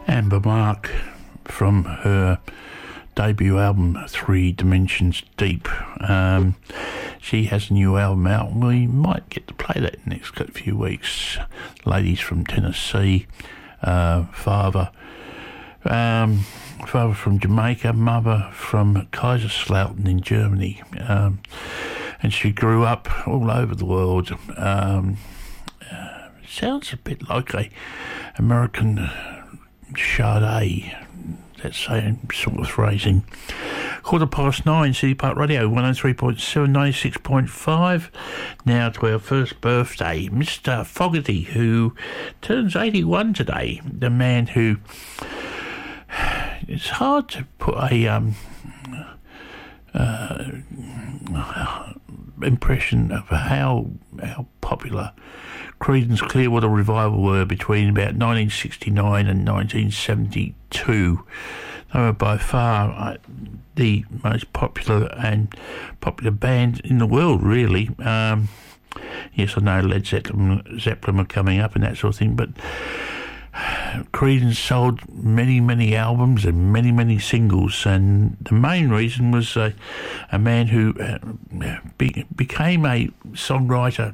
Amber Mark from her debut album 3 Dimensions Deep. She has a new album out and we might get to play that in the next few weeks. Ladies from Tennessee, father from Jamaica, mother from Kaiserslautern in Germany, and she grew up all over the world. Sounds a bit like a American Sade, that same sort of phrasing. 9:15, City Park Radio, 103.7, 96.5. Now to our first birthday, Mr. Fogerty, who turns 81 today. The man who... It's hard to put a impression of how popular Creedence Clearwater Revival were between about 1969 and 1972. They were by far the most popular band in the world, really. Yes, I know Led Zeppelin were coming up and that sort of thing, but Creedence sold many, many albums and many, many singles, and the main reason was a man who became a songwriter.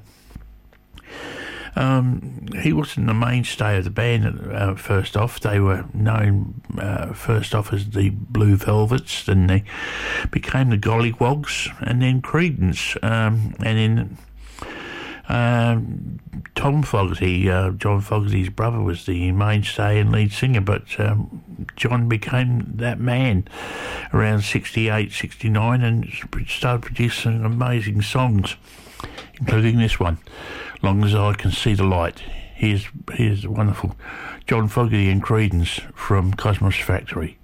He wasn't the mainstay of the band first off. They were known first off as the Blue Velvets, then they became the Gollywogs, and then Creedence, and then Tom Fogerty, John Fogerty's brother, was the mainstay and lead singer, but John became that man around 68, 69 and started producing amazing songs, including this one, Long As I Can See the Light. Here's wonderful John Fogerty and Creedence from Cosmos Factory.